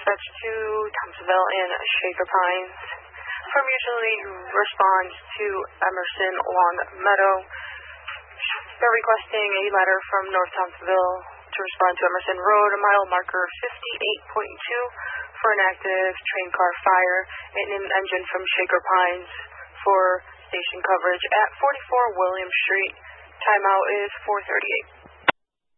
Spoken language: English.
dispatch to Thompsonville and Shaker Pines. Firm usually responds to Emerson Long Meadow. They're requesting a letter from North Thompsonville to respond to Emerson Road, mile marker 58.2, for an active train car fire and an engine from Shaker Pines for station coverage at 44 William Street. Timeout is 4:38.